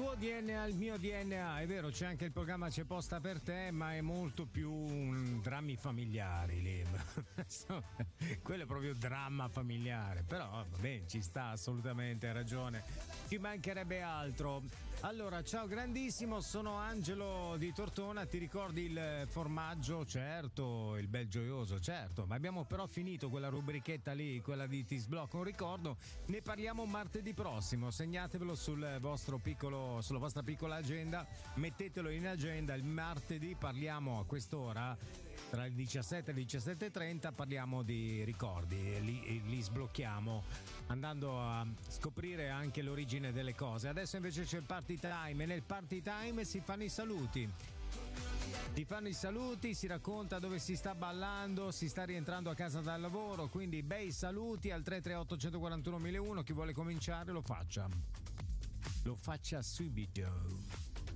tuo DNA, il mio DNA, è vero, c'è anche il programma C'è posta per te, ma è molto più drammi familiari lì. Quello è proprio dramma familiare, però vabbè, ci sta assolutamente, hai ragione, ci mancherebbe altro. Allora, ciao grandissimo, sono Angelo di Tortona, ti ricordi il formaggio? Certo, il bel gioioso, certo, ma abbiamo però finito quella rubrichetta lì, quella di Ti sblocco un ricordo, ne parliamo martedì prossimo, segnatevelo sulla vostra piccola agenda, mettetelo in agenda, il martedì parliamo a quest'ora, tra il 17 e il 17:30 parliamo di ricordi, li sblocchiamo andando a scoprire anche l'origine delle cose. Adesso invece c'è il party time e nel party time si fanno i saluti. Si racconta dove si sta ballando, si sta rientrando a casa dal lavoro, quindi bei saluti al 338 141 1001, chi vuole cominciare lo faccia subito.